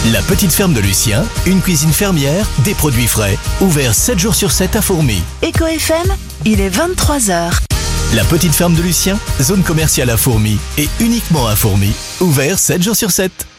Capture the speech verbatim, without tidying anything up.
La petite ferme de Lucien, une cuisine fermière, des produits frais, ouvert sept jours sur sept à Fourmies. Eco F M, il est vingt-trois heures. La petite ferme de Lucien, zone commerciale à Fourmies et uniquement à Fourmies, ouvert sept jours sur sept.